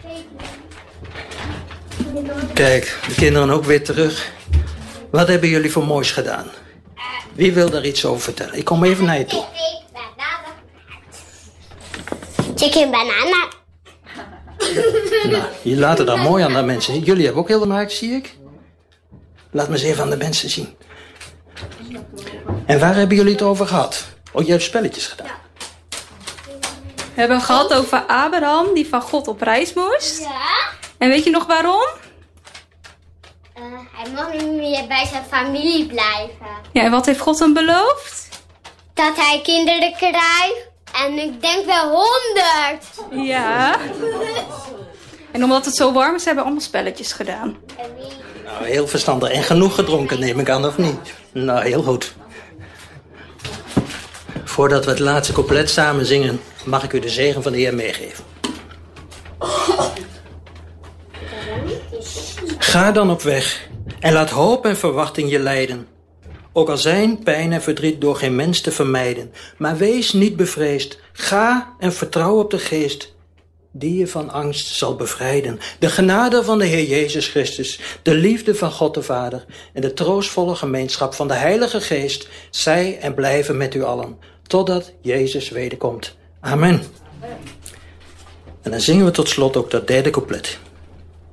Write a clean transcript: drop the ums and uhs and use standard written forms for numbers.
Kijk, de kinderen ook weer terug. Wat hebben jullie voor moois gedaan? Wie wil daar iets over vertellen? Ik kom even naar je toe. Chicken banana. Nou, je laat het dan mooi aan de mensen zien. Jullie hebben ook heel gemaakt, zie ik. Laat me eens even aan de mensen zien. En waar hebben jullie het over gehad? Oh, je hebt spelletjes gedaan. We hebben het gehad over Abraham, die van God op reis moest. Ja. En weet je nog waarom? Hij mag niet meer bij zijn familie blijven. Ja, en wat heeft God hem beloofd? Dat hij kinderen krijgt. En ik denk wel 100. Ja. En omdat het zo warm is, hebben we allemaal spelletjes gedaan. Nou, heel verstandig. En genoeg gedronken, neem ik aan, of niet? Nou, heel goed. Voordat we het laatste couplet samen zingen, mag ik u de zegen van de Heer meegeven. Ga dan op weg en laat hoop en verwachting je leiden. Ook al zijn pijn en verdriet door geen mens te vermijden. Maar wees niet bevreesd. Ga en vertrouw op de geest die je van angst zal bevrijden. De genade van de Heer Jezus Christus, de liefde van God de Vader en de troostvolle gemeenschap van de Heilige Geest zij en blijven met u allen, totdat Jezus wederkomt. Amen. En dan zingen we tot slot ook dat derde couplet.